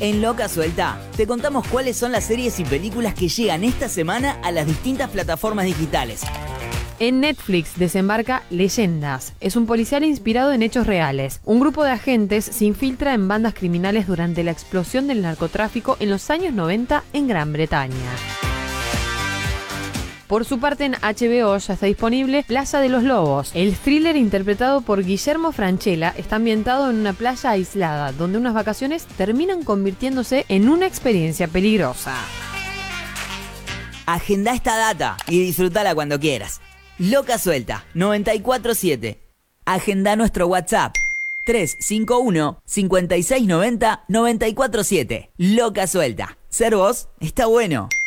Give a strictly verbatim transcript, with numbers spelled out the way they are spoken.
En Loca Suelta, te contamos cuáles son las series y películas que llegan esta semana a las distintas plataformas digitales. En Netflix desembarca Leyendas. Es un policial inspirado en hechos reales. Un grupo de agentes se infiltra en bandas criminales durante la explosión del narcotráfico en los años noventa en Gran Bretaña. Por su parte, en H B O ya está disponible Playa de los Lobos. El thriller interpretado por Guillermo Francella está ambientado en una playa aislada, donde unas vacaciones terminan convirtiéndose en una experiencia peligrosa. Agenda esta data y disfrutala cuando quieras. Loca Suelta, noventa y cuatro siete. Agenda nuestro WhatsApp, tres cinco uno, cinco seis nueve cero, nueve cuatro siete. Loca Suelta. Ser vos está bueno.